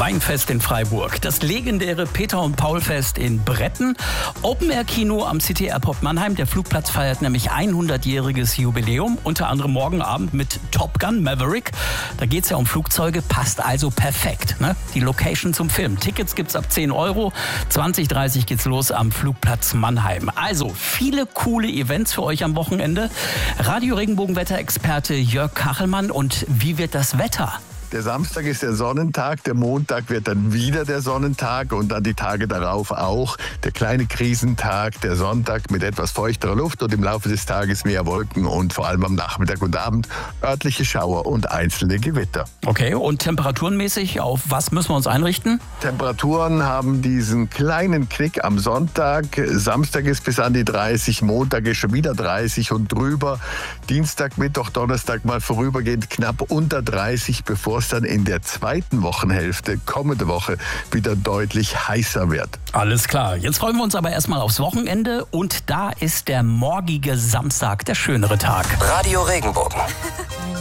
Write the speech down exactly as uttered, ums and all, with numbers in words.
Weinfest in Freiburg, das legendäre Peter und Paul Fest in Bretten, Open-Air-Kino am City Airport Mannheim. Der Flugplatz feiert nämlich hundertjähriges Jubiläum, unter anderem morgen Abend mit Top Gun Maverick. Da geht es ja um Flugzeuge, passt also perfekt, ne? Die Location zum Film. Tickets gibt's ab zehn Euro, zwanzig Uhr dreißig geht's los am Flugplatz Mannheim. Also viele coole Events für euch am Wochenende. Radio-Regenbogen-Wetterexperte Jörg Kachelmann. Und wie wird das Wetter? Der Samstag ist der Sonnentag, der Montag wird dann wieder der Sonnentag und dann die Tage darauf auch der kleine Krisentag, der Sonntag mit etwas feuchterer Luft und im Laufe des Tages mehr Wolken und vor allem am Nachmittag und Abend örtliche Schauer und einzelne Gewitter. Okay, und temperaturenmäßig, auf was müssen wir uns einrichten? Temperaturen haben diesen kleinen Knick am Sonntag. Samstag ist bis an die dreißig, Montag ist schon wieder dreißig und drüber. Dienstag, Mittwoch, Donnerstag mal vorübergehend knapp unter dreißig, bevor es dann in der zweiten Wochenhälfte, kommende Woche, wieder deutlich heißer wird. Alles klar, jetzt freuen wir uns aber erstmal aufs Wochenende und da ist der morgige Samstag der schönere Tag. Radio Regenbogen.